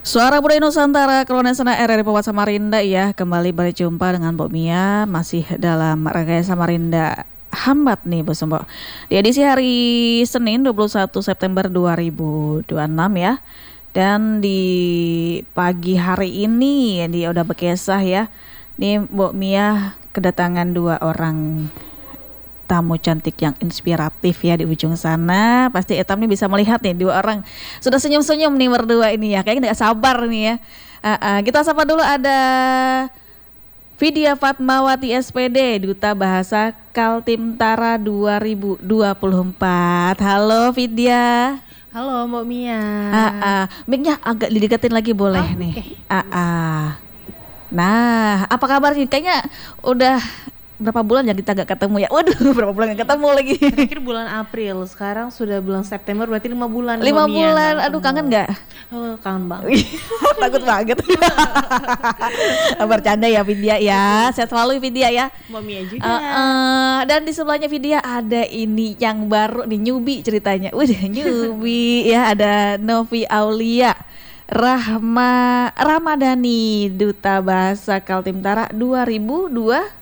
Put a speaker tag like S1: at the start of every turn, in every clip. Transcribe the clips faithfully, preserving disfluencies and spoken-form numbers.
S1: Suara Budaya Nusantara Keronesana R R I Pawat Samarinda ya. Kembali berjumpa dengan Mbok Mia. Masih dalam Ragaya Samarinda Hambat nih Bu Sumbo. Di edisi hari Senin dua puluh satu September dua ribu dua puluh enam ya. Dan di pagi hari ini ya, dia udah berkesah ya. Nih Mbok Mia kedatangan dua orang tamu cantik yang inspiratif ya di ujung sana. Pasti Etam nih bisa melihat nih dua orang sudah senyum-senyum nih berdua ini ya. Kayaknya gak sabar nih ya. Uh, uh, kita sapa dulu ada Vidya Fatmawati S P D, Duta Bahasa Kaltim-Tara dua ribu dua puluh empat. Halo Vidya.
S2: Halo Mbak Mia.
S1: Uh, uh, mic-nya agak dideketin lagi boleh
S2: oh,
S1: nih.
S2: Okay.
S1: Uh, uh. Nah, apa kabar nih? Kayaknya udah berapa bulan ya kita gak ketemu ya? Waduh, berapa bulan gak ketemu lagi?
S2: Terakhir bulan April, sekarang sudah bulan September, berarti lima bulan.
S1: Lima bulan, aduh kangen gak?
S2: Oh, kangen banget.
S1: Takut banget. Bercanda ya Vidya ya, sehat selalu Vidya ya.
S2: Mbak Mia juga.
S1: Uh, uh, dan di sebelahnya Vidya ada ini yang baru nih, newbie ceritanya. Wih, newbie ya, ada Novi Aulia Rahma Ramadhani, Duta Bahasa Kaltim-Tara dua ribu dua puluh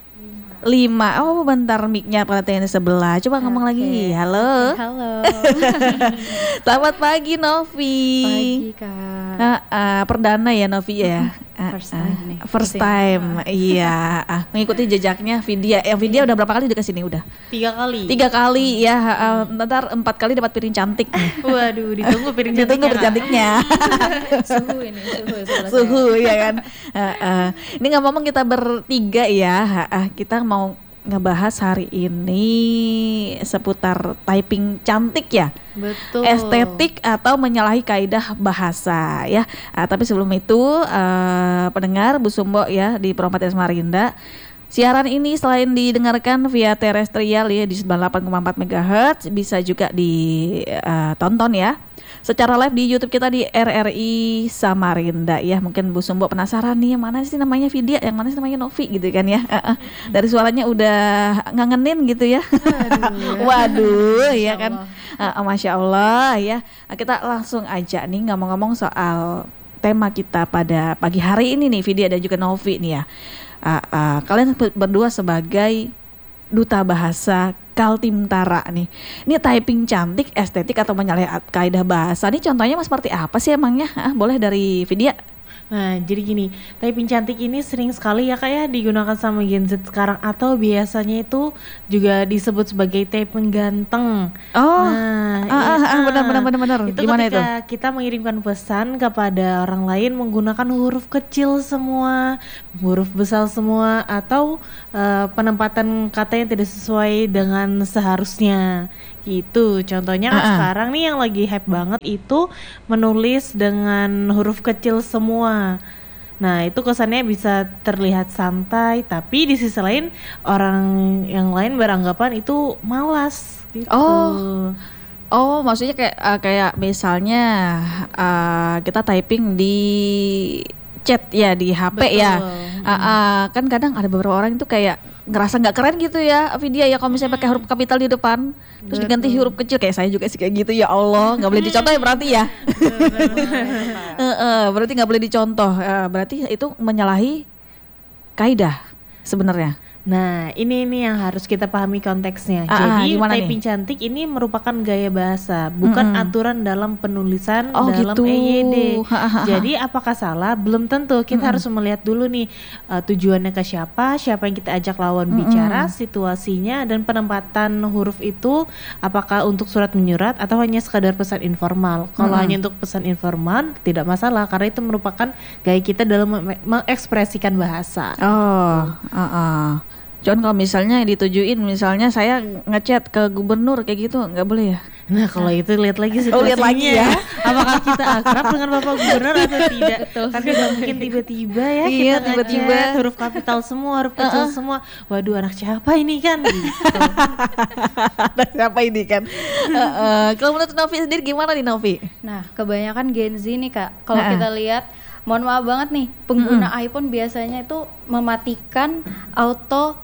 S1: lima. Oh bentar mic-nya perhatian di sebelah. Coba ngomong okay. lagi. Halo.
S2: Okay, halo.
S1: Selamat pagi Novi.
S2: Pagi Kak.
S1: Uh, uh, perdana ya Novi ya. Uh,
S2: first time nih.
S1: First time. Iya. Uh, mengikuti jejaknya Vidya. Eh Vidya udah berapa kali udah kesini udah?
S2: Tiga kali.
S1: Tiga kali ya. Uh, ntar empat kali dapat piring cantik.
S2: Waduh, ditunggu piring cantiknya.
S1: Ditunggu piring cantiknya.
S2: Suhu ini suhu.
S1: Suhu ya kan. Uh, uh. Ini ngomong kita bertiga ya. Uh, uh, kita mau ngebahas hari ini seputar typing cantik ya.
S2: Betul.
S1: Estetik atau menyalahi kaidah bahasa ya. Uh, tapi sebelum itu uh, pendengar Bu Sumbo ya di Perompat Samarinda. Siaran ini selain didengarkan via terestrial ya di sembilan puluh delapan koma empat megahertz, bisa juga ditonton ya secara live di YouTube kita di R R I Samarinda ya. Mungkin Bu Sumbo penasaran nih, mana sih namanya Vidya, yang mana sih namanya Novi gitu kan ya. Uh, uh. Dari suaranya udah ngangenin gitu ya. Aduh, waduh ya kan. Uh, uh, Masya Allah ya. Uh, kita langsung aja nih ngomong-ngomong soal tema kita pada pagi hari ini nih Vidya dan juga Novi nih ya. Uh, uh, kalian berdua sebagai Duta Bahasa Kaltim-Tara nih. Ini typing cantik, estetik atau menyalahi kaidah bahasa. Ini contohnya mas seperti apa sih emangnya? Ah, boleh dari Vidya.
S2: Nah jadi gini, typing cantik ini sering sekali ya kayak digunakan sama Gen Z sekarang, atau biasanya itu juga disebut sebagai typing ganteng.
S1: Oh,
S2: nah
S1: ah, ah, ah, benar benar benar benar.
S2: Itu
S1: gimana
S2: ketika
S1: itu?
S2: Kita mengirimkan pesan kepada orang lain menggunakan huruf kecil semua, huruf besar semua, atau uh, penempatan kata yang tidak sesuai dengan seharusnya. Gitu. Contohnya kan uh-uh. sekarang nih yang lagi hype banget itu menulis dengan huruf kecil semua. Nah itu kesannya bisa terlihat santai, tapi di sisi lain orang yang lain beranggapan itu malas gitu.
S1: Oh, oh maksudnya kayak uh, kayak misalnya uh, kita typing di chat ya di H P. Betul. Ya. Uh, uh, kan kadang ada beberapa orang itu kayak ngerasa nggak keren gitu ya Vidya ya kalau misalnya pakai huruf kapital di depan. Terus Betul. Diganti huruf kecil, kayak saya juga sih kayak gitu, ya Allah nggak boleh dicontoh ya berarti ya. uh, uh, berarti nggak boleh dicontoh, uh, berarti itu menyalahi kaidah sebenarnya.
S2: Nah ini ini yang harus kita pahami konteksnya.
S1: Ah,
S2: Jadi typing
S1: nih?
S2: cantik ini merupakan gaya bahasa, bukan mm-hmm. aturan dalam penulisan
S1: oh,
S2: dalam
S1: gitu.
S2: E Y D. Jadi apakah salah? Belum tentu. Kita mm-hmm. harus melihat dulu nih uh, tujuannya ke siapa, siapa yang kita ajak lawan mm-hmm. bicara, situasinya, dan penempatan huruf itu apakah untuk surat menyurat atau hanya sekadar pesan informal. Kalau mm-hmm. hanya untuk pesan informal tidak masalah, karena itu merupakan gaya kita dalam me- mengekspresikan bahasa.
S1: Oh, uh uh. Cuman kalau misalnya ditujuin, misalnya saya ngechat ke gubernur kayak gitu, nggak boleh ya?
S2: Nah kalau itu lihat lagi situasinya.
S1: Oh lihat lagi ya.
S2: Apakah kita akrab dengan bapak gubernur atau tidak? Kan nggak mungkin tiba-tiba ya
S1: iya,
S2: kita
S1: tiba-tiba
S2: ngechat huruf kapital semua, huruf kecil uh-uh. semua. Waduh anak siapa ini kan? Gitu.
S1: Anak siapa ini kan? uh-uh. Kalau menurut Novi sendiri gimana nih Novi?
S3: Nah kebanyakan Gen Z nih Kak, kalau
S1: uh-uh.
S3: kita lihat, mohon maaf banget nih, pengguna mm-hmm. iPhone biasanya itu mematikan auto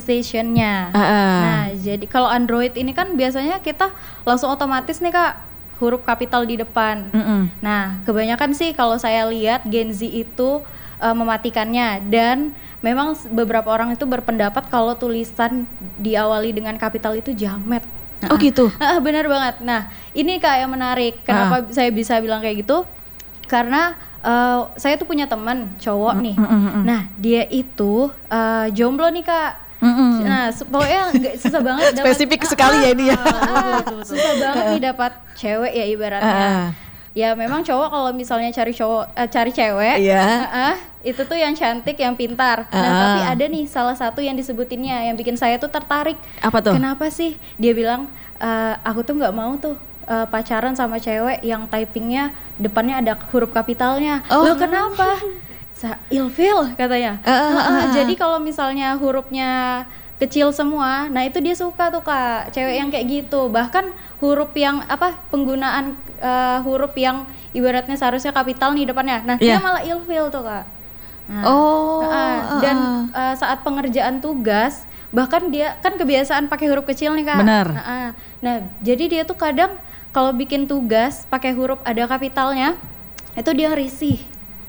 S3: capitalization-nya. Uh-uh. Nah, jadi kalau Android ini kan biasanya kita langsung otomatis nih Kak, huruf kapital di depan.
S1: Mm-mm.
S3: Nah, kebanyakan sih kalau saya lihat Gen Z itu uh, mematikannya, dan memang s- beberapa orang itu berpendapat kalau tulisan diawali dengan kapital itu jamet.
S1: Oh gitu.
S3: Ah, benar banget. Nah, ini Kak yang menarik. Kenapa saya bisa bilang kayak gitu? Karena uh, saya tuh punya teman cowok nih.
S1: Mm, mm, mm.
S3: Nah, dia itu uh, jomblo nih Kak.
S1: Mm-mm.
S3: Nah, se- pokoknya nggak susah banget dapat.
S1: Spesifik sekali ya ini ya.
S3: Ah, susah banget nih dapat cewek ya ibaratnya.
S1: Ah.
S3: Ya memang cowok kalau misalnya cari cowok eh, cari cewek,
S1: Iya.
S3: ah, itu tuh yang cantik, yang pintar. Nah,
S1: Ah.
S3: tapi ada nih salah satu yang disebutinnya yang bikin saya tuh tertarik.
S1: Apa tuh?
S3: Kenapa sih? Dia bilang, "Eh, aku tuh nggak mau tuh eh, pacaran sama cewek yang typingnya depannya ada huruf kapitalnya."
S1: Oh.
S3: Loh kenapa? Sa ilfil katanya.
S1: Ah, ah,
S3: Ah, ah,
S1: ah, ah.
S3: Jadi kalau misalnya hurufnya kecil semua, nah itu dia suka tuh Kak, cewek yang kayak gitu. Bahkan huruf yang apa penggunaan eh, huruf yang ibaratnya seharusnya kapital nih depannya. Nah,
S1: Iya.
S3: dia malah ilfil tuh Kak. Nah,
S1: Oh.
S3: ah, dan
S1: ah, ah.
S3: eh, saat pengerjaan tugas, bahkan dia kan kebiasaan pakai huruf kecil nih Kak.
S1: Benar.
S3: Nah, ah. Nah, jadi dia tuh kadang kalau bikin tugas pakai huruf ada kapitalnya, itu dia risih.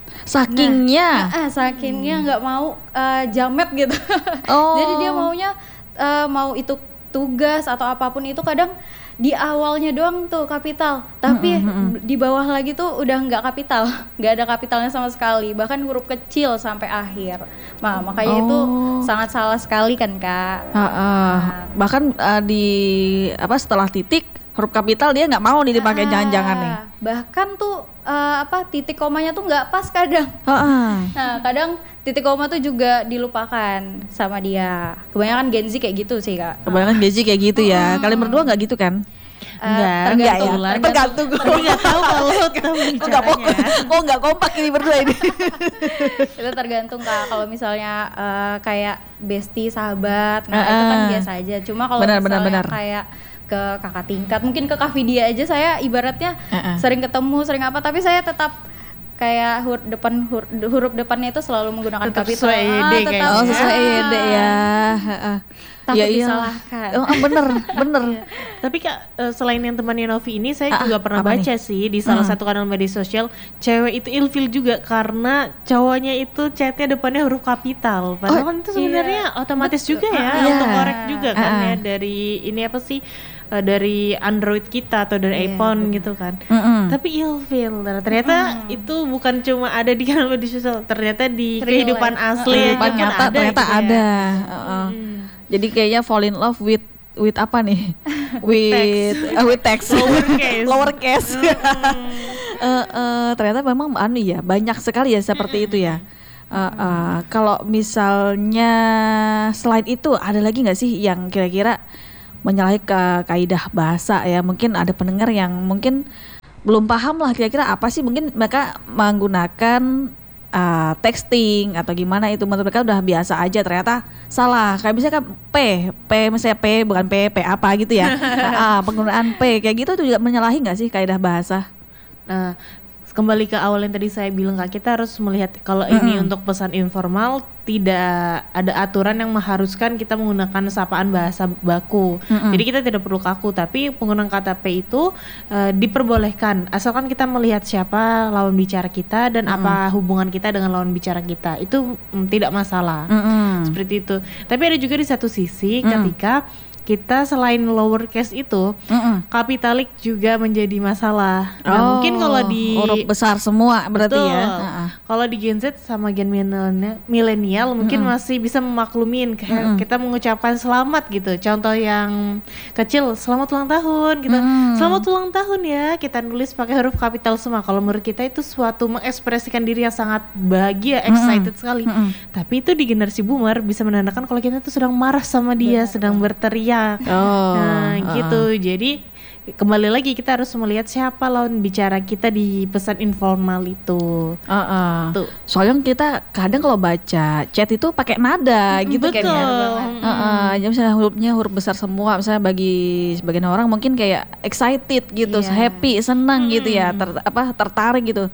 S1: Sakingnya.
S3: Nah, ah, sakingnya nggak mau eh, jamet gitu.
S1: Oh.
S3: Jadi dia maunya eh, mau itu tugas atau apapun itu kadang di awalnya doang tuh kapital, tapi di bawah lagi tuh udah nggak kapital, nggak ada kapitalnya sama sekali, bahkan huruf kecil sampai akhir. Nah, makanya itu
S1: Oh.
S3: sangat salah sekali kan Kak.
S1: Ah, ah. Bahkan ah, di apa setelah titik huruf kapital dia nggak mau nih dipakai
S3: Ah,
S1: jangan-jangan nih.
S3: Bahkan tuh eh, apa titik komanya tuh nggak pas kadang.
S1: Ah, ah.
S3: Nah, kadang titik koma tuh juga dilupakan sama dia. Kebanyakan Gen Z kayak gitu sih, Kak.
S1: Kebanyakan Gezi kayak gitu ya. Kalian berdua nggak gitu kan?
S3: Eh,
S2: Enggak,
S3: tergantung,
S1: enggak ya?
S3: tergantung.
S1: Tergantung.
S2: Tapi nggak tahu kalau ketemu
S1: Kok nggak kompak?
S2: caranya.
S1: Kok nggak kompak ini berdua ini?
S3: Itu tergantung Kak. Kalau misalnya eh, kayak bestie, sahabat, nah itu kan
S1: Ah, ah.
S3: biasa aja. Cuma kalau
S1: Benar,
S3: misalnya
S1: benar, benar.
S3: kayak ke kakak tingkat, mungkin ke Kak Vidya aja saya ibaratnya
S1: Ah, ah.
S3: sering ketemu, sering apa, tapi saya tetap kayak huruf depan huruf, huruf depannya itu selalu menggunakan
S2: Tetap
S3: kapital.
S2: sesuai E D kayaknya.
S1: Oh sesuai
S3: Ah.
S1: E D ya. Heeh.
S3: Takut
S1: Ya, iya.
S3: disalahkan.
S1: Oh, ah, bener, bener.
S2: Tapi Kak, eh, selain yang temannya Novi ini, saya
S1: Ah,
S2: juga pernah
S1: apa
S2: baca
S1: nih?
S2: sih di salah
S1: Hmm.
S2: satu kanal media sosial, cewek itu ilfil juga karena cowoknya itu chatnya depannya huruf kapital. Padahal
S1: Oh,
S2: kan itu sebenarnya otomatis juga ya,
S1: Iya.
S2: autocorrect juga kan
S1: Ah, ah.
S2: ya dari ini apa sih eh, dari Android kita atau dari
S3: Iya,
S2: iPhone gitu kan.
S1: Mm-mm.
S2: Tapi ilfil, Nah, ternyata itu bukan cuma ada di kanal media sosial, ternyata di
S3: Real
S2: kehidupan
S3: life.
S2: asli aja
S1: Kehidupan
S2: kan
S1: nyata
S2: ada
S1: ternyata
S2: gitu ya.
S1: ada. Heeh.
S2: Hmm.
S1: Jadi kayaknya fall in love with with apa nih? With uh, with text.
S2: Lowercase.
S1: Lowercase. Eh, eh, ternyata memang anu ya banyak sekali ya seperti itu ya. Eh, eh, kalau misalnya selain itu ada lagi nggak sih yang kira-kira menyalahi ke kaidah bahasa ya? Mungkin ada pendengar yang mungkin belum paham lah kira-kira apa sih, mungkin mereka menggunakan uh, texting atau gimana, itu menurut mereka udah biasa aja, ternyata salah. Kayak misalnya kan P, P misalnya P bukan P, P apa gitu ya. Ah, penggunaan P kayak gitu itu juga menyalahi nggak sih kaidah bahasa?
S2: Nah, kembali ke awal yang tadi saya bilang Kak, kita harus melihat kalau ini
S1: Mm-mm.
S2: untuk pesan informal tidak ada aturan yang mengharuskan kita menggunakan sapaan bahasa baku.
S1: Mm-mm.
S2: Jadi kita tidak perlu kaku, tapi penggunaan kata P itu eh, diperbolehkan asalkan kita melihat siapa lawan bicara kita dan apa hubungan kita dengan lawan bicara kita. Itu mm, tidak masalah.
S1: Mm-mm.
S2: Seperti itu. Tapi ada juga di satu sisi
S1: Mm.
S2: ketika kita selain lowercase itu
S1: Mm-mm.
S2: kapitalik juga menjadi masalah. Nah,
S1: Oh,
S2: mungkin kalau di
S1: huruf besar semua berarti
S2: Betul.
S1: ya. Heeh.
S2: Kalau di Gen Z sama Gen milenial milenial mungkin masih bisa memaklumin kayak kita mengucapkan selamat gitu. Contoh yang kecil, selamat ulang tahun gitu.
S1: Mm.
S2: Selamat ulang tahun ya. Kita nulis pakai huruf kapital semua. Kalau menurut kita itu suatu mengekspresikan diri yang sangat bahagia, excited sekali.
S1: Mm-mm.
S2: Tapi itu di generasi boomer bisa menandakan kalau kita tuh sedang marah sama dia, sedang berteriak.
S1: Oh,
S2: Nah,
S1: heeh.
S2: gitu. Jadi kembali lagi kita harus melihat siapa lawan bicara kita di pesan informal itu.
S1: Heeh.
S2: Tuh.
S1: Soalnya kita kadang kalau baca chat itu pakai nada gitu kan ya.
S2: Betul.
S1: Heeh, jadi misalnya hurufnya huruf besar semua, misalnya bagi sebagian orang mungkin kayak excited gitu,
S3: Iya.
S1: happy, senang gitu ya, ter- apa tertarik gitu.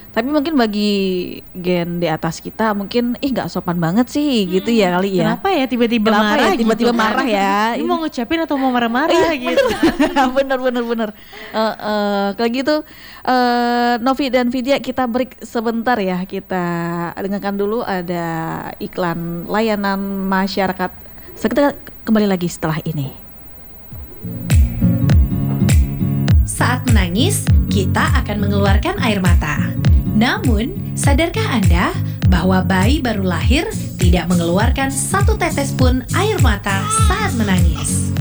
S1: Tapi mungkin bagi gen di atas kita mungkin ih nggak sopan banget sih hmm, gitu ya kali ya.
S2: Kenapa ya tiba-tiba
S1: Kenapa
S2: marah
S1: ya tiba-tiba
S2: gitu,
S1: marah
S2: kan?
S1: ya.
S2: Ini mau ngucapin atau mau marah-marah gitu.
S1: bener bener bener. Uh, uh, kalau gitu uh, Novi dan Vidya kita break sebentar ya. Kita dengarkan dulu ada iklan layanan masyarakat. Kita kembali lagi setelah ini.
S4: Saat menangis, kita akan mengeluarkan air mata. Namun, sadarkah Anda bahwa bayi baru lahir tidak mengeluarkan satu tetes pun air mata saat menangis?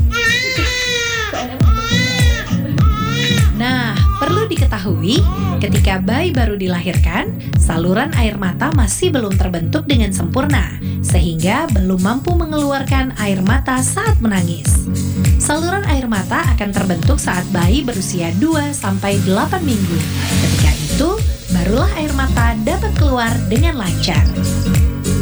S4: Nah, perlu diketahui, ketika bayi baru dilahirkan, saluran air mata masih belum terbentuk dengan sempurna, sehingga belum mampu mengeluarkan air mata saat menangis. Saluran air mata akan terbentuk saat bayi berusia dua sampai delapan minggu. Ketika itu, barulah air mata dapat keluar dengan lancar.